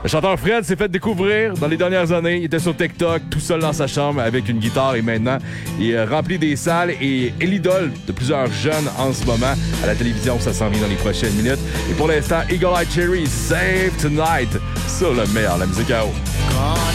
Le chanteur Fred s'est fait découvrir dans les dernières années. Il était sur TikTok, tout seul dans sa chambre avec une guitare et maintenant, il remplit des salles et est l'idole de plusieurs jeunes en ce moment. À la télévision, ça s'en vient dans les prochaines minutes. Et pour l'instant, Eagle Eye Cherry, Save Tonight, sur le meilleur, la musique à eau.